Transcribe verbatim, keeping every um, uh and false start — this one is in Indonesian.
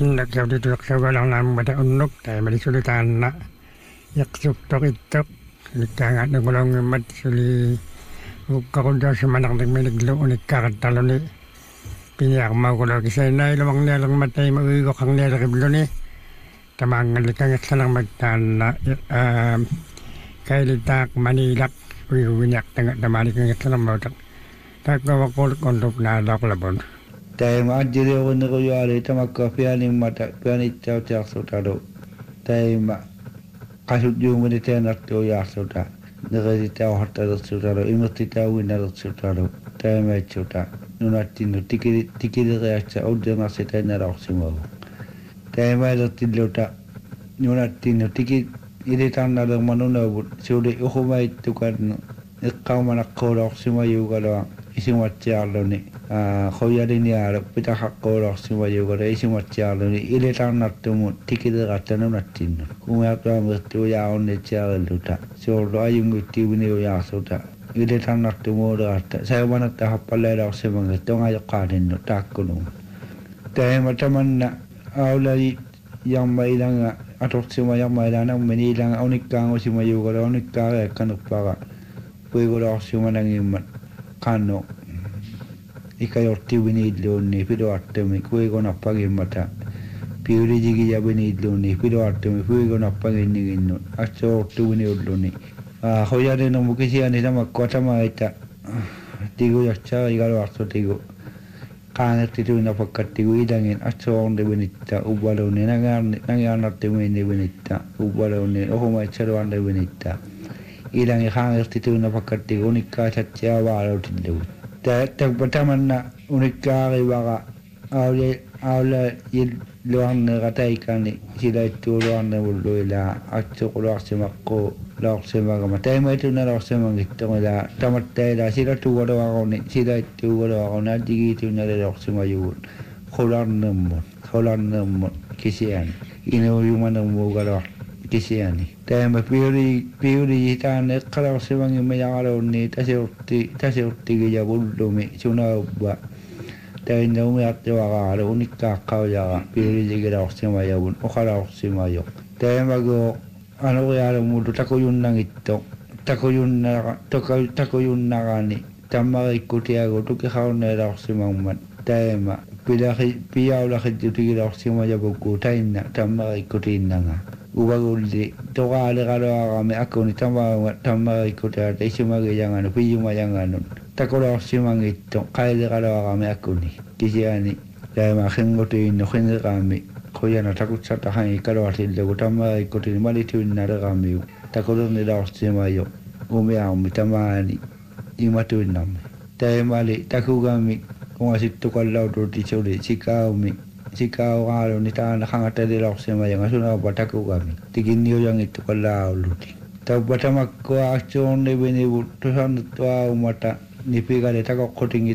Hindak sa dituak sa walang namin bata unok tayo malisulitan na yaksuk tok itok likangat ng gulong mat suli kakunda sa manak ng may naglo unik kakatalo ni piniyak magulo kisay na ilawang nilang matay maugok ang nilariblo ni tamangan likangat sa lang magtan na kailitak manilak uyuwinyak tanggat damalik ng sa lang mautak takawakul kondop na laklabon. Tay ma jere woni ko yare tamaka piani mata piani taw taw sotado tay ma kasut jung woni tenat to ya sota negeri taw hatta sotado imati taw wina sotado tay ma chota nunati no tikiri tikiri reacha odena seta na roximo tay ma lo tilota nunati no tikiri ide tan na manuna sode o mai tukan ikamana ko roximo yugalo isin wacciarlo ni khoyari ni ara pita hakko roximo yugalo isin wacciarlo ni ile tan nattumu tikide gatana nattin kuma ta mertu ya onne ciarluta so do ayungu tibini ya sota ile tan nattumu rata saya mana ta happale roximo ngetonga yaqadin no takkuno tay matamanna awlai yang mailanga atoximo yang mailana menilang onikang osimo yugalo onikka kanupara puego roximo nangimat kano ikayor tiwini idloni pido attemi kuego nappagi mata piuri jigi jabini idloni pido attemi kuego nappagi niginno acho tiwini idloni ah hoyade no mukisi ani sama kota ma ita tigo yacha igalo acho tigo kana titu na pakkat tigo idangin acho onde benitta ubalo ne nangan nangan attemi ne benitta ubalo ne ohoma charo ande benitta ilang ihang titu na pakkat tigo unikka chacha walo tilu ta ta patamanna unikka riwaga awle awle yil luang ne gatai kani sila itu luang ne bulula acho luang semakko luang semaga matai mai tu na luang semang itu la tamatai la sila tu wado agone sila itu wado agona digi tu na luang semayun kholan nemon kholan nemon kisian ino yuman nemu galo kisiani tema piuri piuri tan kalau semang yang mayalo ni taseurti taseurti ya bulumi suna ba tay no me atwa ga unika kau ya piuri jigira sema ya bun okhala sema yo tema go ano ya mu takuyun nang ito takuyun na takuyun na gani tamma ikuti ago to ke hauna ra sema man tema pila pia la khiti ra sema ya buku taina tamma ikuti nanga ubaguldi toga ale galo agame akoni tamba tamba ikota teisima ge jangan piyuma jangan takora simangito kaile galo agame akoni kisiani la ma hengote no hende game koyana takutsa ta han ikalo atil de tamba ikoti mali tu na game takoro ne da sima yo ume a mitamani imatu nam tay mali takugami ko asitto kallau to ti chole chikaumi sikau ngalo ni ta na hangata de lok sema yang asuna bataku kami tiginio yang itu kalau ludi tau batama ko achon de beni butusan tua umata nipi gale ta ko koting